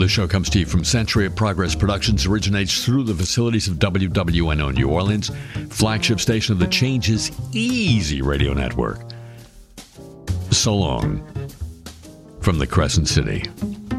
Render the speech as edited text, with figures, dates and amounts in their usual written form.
The show comes to you from Century of Progress Productions, originates through the facilities of WWNO New Orleans, flagship station of the Changes Easy Radio Network. So long from the Crescent City.